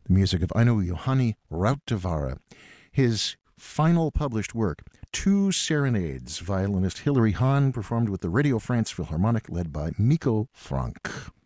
the music of Aino Johanni Rautavaara. His final published work, Two Serenades, violinist Hilary Hahn performed with the Radio France Philharmonic led by Mikko Franck.